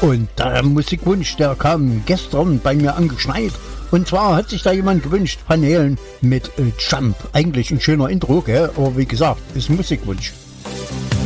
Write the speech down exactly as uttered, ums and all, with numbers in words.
Und der Musikwunsch, der kam gestern bei mir angeschneit. Und zwar hat sich da jemand gewünscht, Van Halen mit äh, Jump. Eigentlich ein schöner Intro, gell? Aber wie gesagt, ist ein Musikwunsch.